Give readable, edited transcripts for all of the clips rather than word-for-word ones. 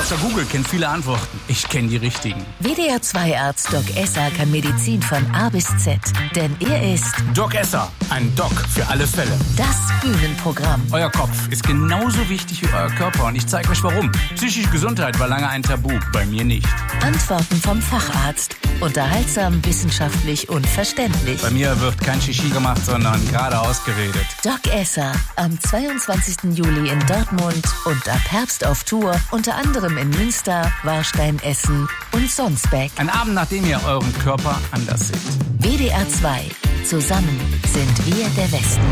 Dr. Google kennt viele Antworten. Ich kenne die richtigen. WDR 2 Arzt Doc Esser kann Medizin von A bis Z. Denn er ist Doc Esser, ein Doc für alle Fälle. Das Bühnenprogramm. Euer Kopf ist genauso wichtig wie euer Körper und ich zeige euch warum. Psychische Gesundheit war lange ein Tabu, bei mir nicht. Antworten vom Facharzt. Unterhaltsam, wissenschaftlich und verständlich. Bei mir wird kein Shishi gemacht, sondern geradeaus geredet. Doc Esser, am 22. Juli in Dortmund und ab Herbst auf Tour, unter anderem in Münster, Warstein, Essen und Sonsbeck. Ein Abend, nachdem ihr euren Körper anders seht. WDR 2. Zusammen sind wir der Westen.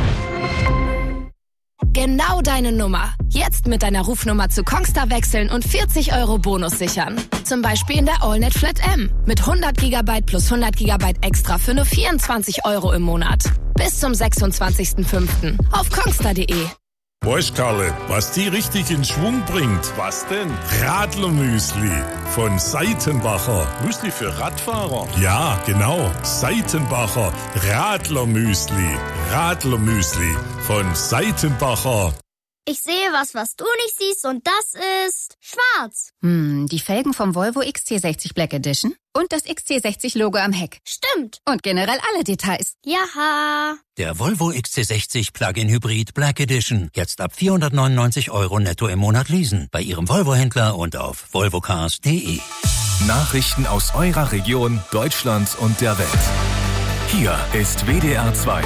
Genau deine Nummer. Jetzt mit deiner Rufnummer zu Kongstar wechseln und 40 € Bonus sichern. Zum Beispiel in der AllNet Flat M. Mit 100 GB plus 100 GB extra für nur 24 € im Monat. Bis zum 26.05. auf kongstar.de. Weißt Karle, was die richtig in Schwung bringt? Was denn? Radlermüsli von Seitenbacher. Müsli für Radfahrer? Ja, genau. Seitenbacher Radlermüsli. Radlermüsli von Seitenbacher. Ich sehe was du nicht siehst und das ist schwarz. Die Felgen vom Volvo XC60 Black Edition und das XC60-Logo am Heck. Stimmt. Und generell alle Details. Jaha. Der Volvo XC60 Plug-in Hybrid Black Edition. Jetzt ab 499 € netto im Monat leasen. Bei Ihrem Volvo-Händler und auf volvocars.de. Nachrichten aus eurer Region, Deutschland und der Welt. Hier ist WDR 2.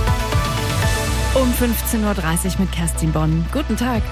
Um 15.30 Uhr mit Kerstin Bonn. Guten Tag.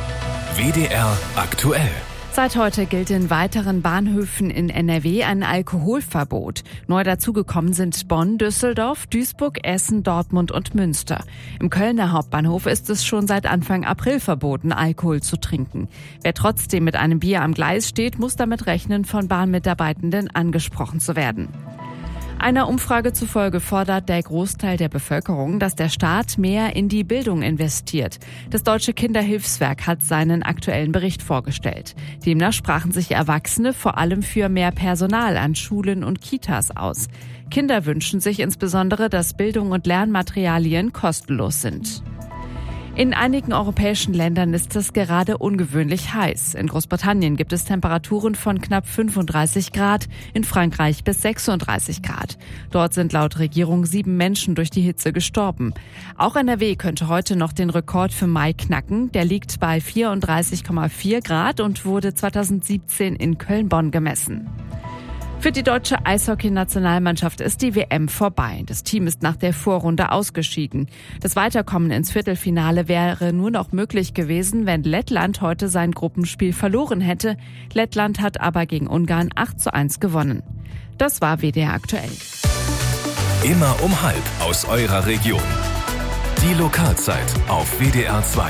WDR aktuell. Seit heute gilt in weiteren Bahnhöfen in NRW ein Alkoholverbot. Neu dazugekommen sind Bonn, Düsseldorf, Duisburg, Essen, Dortmund und Münster. Im Kölner Hauptbahnhof ist es schon seit Anfang April verboten, Alkohol zu trinken. Wer trotzdem mit einem Bier am Gleis steht, muss damit rechnen, von Bahnmitarbeitenden angesprochen zu werden. Einer Umfrage zufolge fordert der Großteil der Bevölkerung, dass der Staat mehr in die Bildung investiert. Das Deutsche Kinderhilfswerk hat seinen aktuellen Bericht vorgestellt. Demnach sprachen sich Erwachsene vor allem für mehr Personal an Schulen und Kitas aus. Kinder wünschen sich insbesondere, dass Bildung und Lernmaterialien kostenlos sind. In einigen europäischen Ländern ist es gerade ungewöhnlich heiß. In Großbritannien gibt es Temperaturen von knapp 35 Grad, in Frankreich bis 36 Grad. Dort sind laut Regierung 7 Menschen durch die Hitze gestorben. Auch NRW könnte heute noch den Rekord für Mai knacken. Der liegt bei 34,4 Grad und wurde 2017 in Köln-Bonn gemessen. Für die deutsche Eishockey-Nationalmannschaft ist die WM vorbei. Das Team ist nach der Vorrunde ausgeschieden. Das Weiterkommen ins Viertelfinale wäre nur noch möglich gewesen, wenn Lettland heute sein Gruppenspiel verloren hätte. Lettland hat aber gegen Ungarn 8:1 gewonnen. Das war WDR aktuell. Immer um 12 aus eurer Region. Die Lokalzeit auf WDR 2.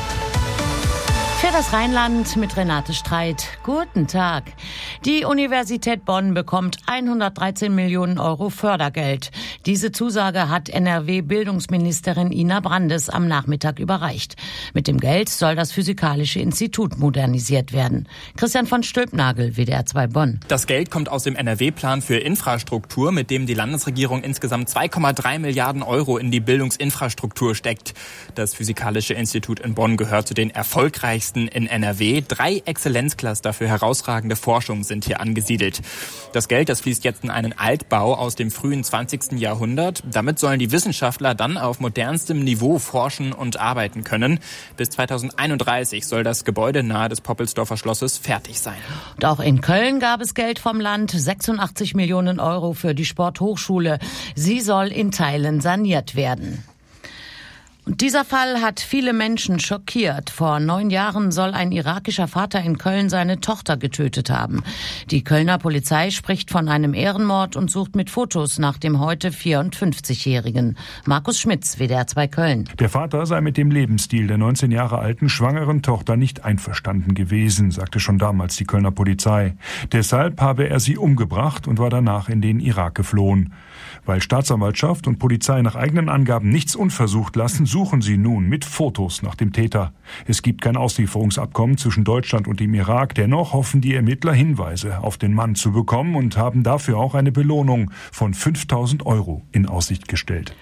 Für das Rheinland mit Renate Streit. Guten Tag. Die Universität Bonn bekommt 113 Millionen € Fördergeld. Diese Zusage hat NRW-Bildungsministerin Ina Brandes am Nachmittag überreicht. Mit dem Geld soll das Physikalische Institut modernisiert werden. Christian von Stülpnagel, WDR 2 Bonn. Das Geld kommt aus dem NRW-Plan für Infrastruktur, mit dem die Landesregierung insgesamt 2,3 Milliarden € in die Bildungsinfrastruktur steckt. Das Physikalische Institut in Bonn gehört zu den erfolgreichsten in NRW. 3 Exzellenzcluster für herausragende Forschung sind hier angesiedelt. Das Geld, das fließt jetzt in einen Altbau aus dem frühen 20. Jahrhundert. Damit sollen die Wissenschaftler dann auf modernstem Niveau forschen und arbeiten können. Bis 2031 soll das Gebäude nahe des Poppelsdorfer Schlosses fertig sein. Und auch in Köln gab es Geld vom Land, 86 Millionen € für die Sporthochschule. Sie soll in Teilen saniert werden. Und dieser Fall hat viele Menschen schockiert. Vor 9 Jahren soll ein irakischer Vater in Köln seine Tochter getötet haben. Die Kölner Polizei spricht von einem Ehrenmord und sucht mit Fotos nach dem heute 54-Jährigen. Markus Schmitz, WDR 2 Köln. Der Vater sei mit dem Lebensstil der 19 Jahre alten schwangeren Tochter nicht einverstanden gewesen, sagte schon damals die Kölner Polizei. Deshalb habe er sie umgebracht und war danach in den Irak geflohen. Weil Staatsanwaltschaft und Polizei nach eigenen Angaben nichts unversucht lassen, suchen sie nun mit Fotos nach dem Täter. Es gibt kein Auslieferungsabkommen zwischen Deutschland und dem Irak. Dennoch hoffen die Ermittler, Hinweise auf den Mann zu bekommen und haben dafür auch eine Belohnung von 5.000 € in Aussicht gestellt.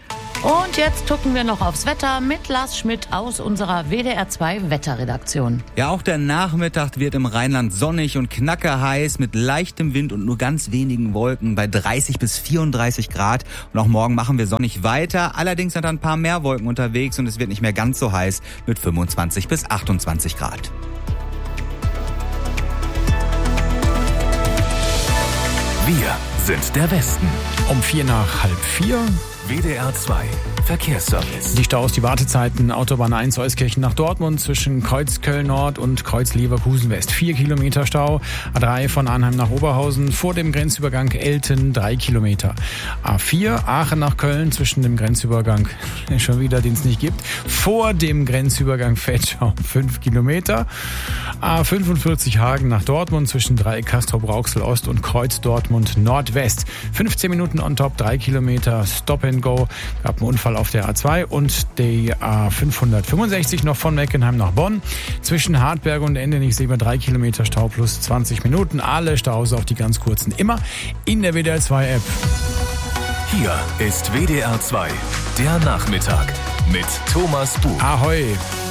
Und jetzt gucken wir noch aufs Wetter mit Lars Schmidt aus unserer WDR 2 Wetterredaktion. Ja, auch der Nachmittag wird im Rheinland sonnig und knackerheiß mit leichtem Wind und nur ganz wenigen Wolken bei 30 bis 34 Grad. Und auch morgen machen wir sonnig weiter. Allerdings sind ein paar mehr Wolken unterwegs und es wird nicht mehr ganz so heiß mit 25 bis 28 Grad. Wir sind der Westen. Um 3:45. WDR 2 Verkehrsservice. Die Staus, die Wartezeiten, Autobahn 1 Euskirchen nach Dortmund zwischen Kreuz Köln Nord und Kreuz Leverkusen West. 4 Kilometer Stau. A3 von Arnheim nach Oberhausen vor dem Grenzübergang Elten 3 Kilometer. A4 Aachen nach Köln zwischen dem Grenzübergang, schon wieder, den es nicht gibt, vor dem Grenzübergang Vetschau 5 Kilometer. A45 Hagen nach Dortmund zwischen Dreieck Castrop-Rauxel Ost und Kreuz Dortmund Nordwest. 15 Minuten on top, 3 Kilometer Stop and Go. Gab einen Unfall auf der A2 und die A565 noch von Meckenheim nach Bonn. Zwischen Hartberg und Endenich sehen wir 3 Kilometer Stau plus 20 Minuten. Alle Staus, auch die ganz kurzen, immer in der WDR 2 App. Hier ist WDR 2, der Nachmittag mit Thomas Buch. Ahoi!